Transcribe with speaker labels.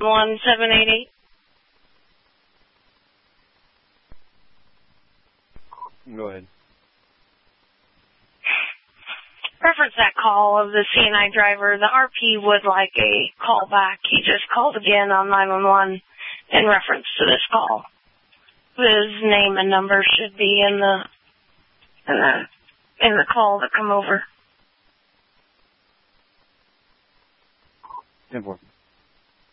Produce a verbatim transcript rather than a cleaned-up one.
Speaker 1: one seven eight eight.
Speaker 2: Go ahead.
Speaker 1: Reference that call of the C N I driver. The R P would like a call back. He just called again on nine one one in reference to this call. His name and number should be in the in the in the call that come over.
Speaker 2: ten four.